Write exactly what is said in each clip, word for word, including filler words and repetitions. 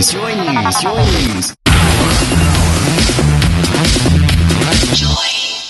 News. Joy News. Joy News. Joy.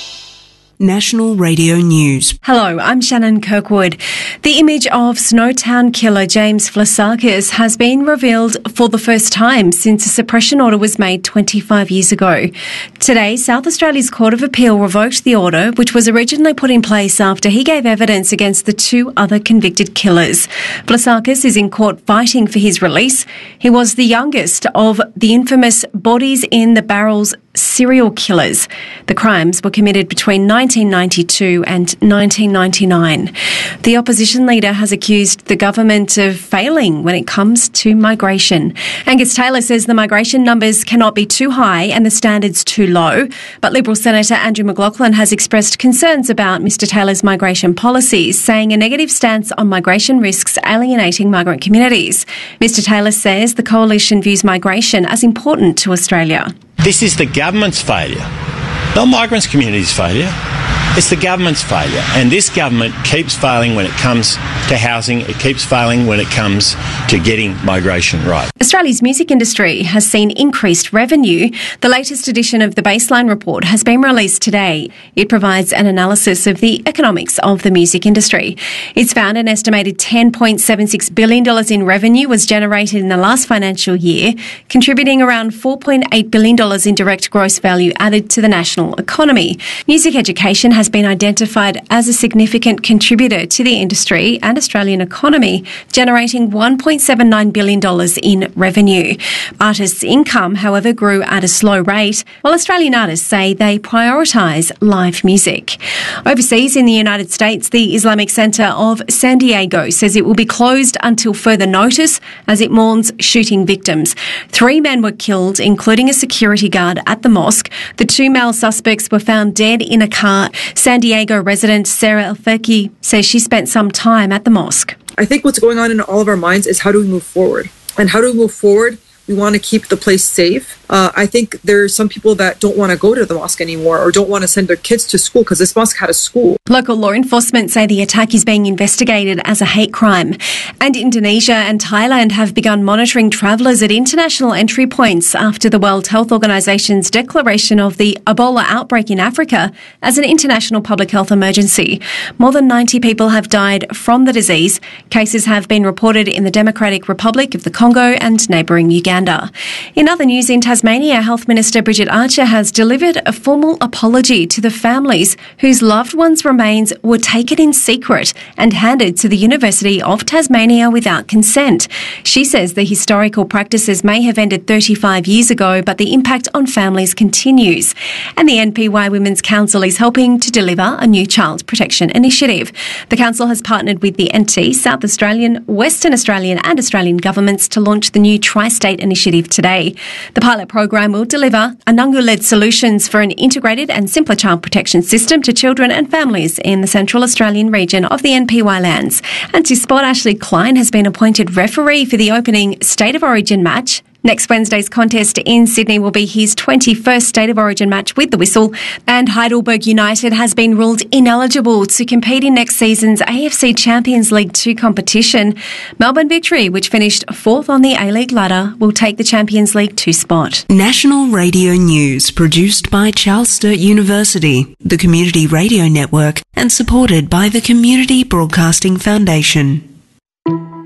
National Radio News. Hello, I'm Shannon Kirkwood. The image of Snowtown killer James Vlasakis has been revealed for the first time since a suppression order was made twenty-five years ago. Today, South Australia's Court of Appeal revoked the order, which was originally put in place after he gave evidence against the two other convicted killers. Vlasakis is in court fighting for his release. He was the youngest of the infamous Bodies in the Barrels serial killers. The crimes were committed between nineteen ninety-two and nineteen ninety-nine. The opposition leader has accused the government of failing when it comes to migration. Angus Taylor says the migration numbers cannot be too high and the standards too low. But Liberal Senator Andrew McLaughlin has expressed concerns about Mr Taylor's migration policies, saying a negative stance on migration risks alienating migrant communities. Mr Taylor says the coalition views migration as important to Australia. This is the government's failure, not migrants' community's failure. It's the government's failure. And this government keeps failing when it comes to housing. It keeps failing when it comes to getting migration right. Australia's music industry has seen increased revenue. The latest edition of the Baseline Report has been released today. It provides an analysis of the economics of the music industry. It's found an estimated ten point seven six billion dollars in revenue was generated in the last financial year, contributing around four point eight billion dollars in direct gross value added to the national economy. Music education has been identified as a significant contributor to the industry and Australian economy, generating one point seven nine billion dollars in revenue. Artists' income, however, grew at a slow rate, while Australian artists say they prioritise live music. Overseas in the United States, the Islamic Center of San Diego says it will be closed until further notice as it mourns shooting victims. Three men were killed, including a security guard at the mosque. The two male suspects were found dead in a car. San Diego resident Sarah Alfeki says she spent some time at the mosque. I think what's going on in all of our minds is how do we move forward? And how do we move forward? We want to keep the place safe. Uh, I think there's some people that don't want to go to the mosque anymore or don't want to send their kids to school because this mosque had a school. Local law enforcement say the attack is being investigated as a hate crime. And Indonesia and Thailand have begun monitoring travellers at international entry points after the World Health Organization's declaration of the Ebola outbreak in Africa as an international public health emergency. More than ninety people have died from the disease. Cases have been reported in the Democratic Republic of the Congo and neighbouring Uganda. In other news, in Tasmania, Health Minister Bridget Archer has delivered a formal apology to the families whose loved ones' remains were taken in secret and handed to the University of Tasmania without consent. She says the historical practices may have ended thirty-five years ago, but the impact on families continues. And the N P Y Women's Council is helping to deliver a new child protection initiative. The council has partnered with the N T, South Australian, Western Australian and Australian governments to launch the new Tri-State initiative today. The pilot program will deliver Anangu-led solutions for an integrated and simpler child protection system to children and families in the Central Australian region of the N P Y lands. And to sport, Ashley Klein has been appointed referee for the opening State of Origin match. Next Wednesday's contest in Sydney will be his twenty-first State of Origin match with the whistle, and Heidelberg United has been ruled ineligible to compete in next season's A F C Champions League two competition. Melbourne Victory, which finished fourth on the A-League ladder, will take the Champions League two spot. National Radio News, produced by Charles Sturt University, the Community Radio Network, and supported by the Community Broadcasting Foundation.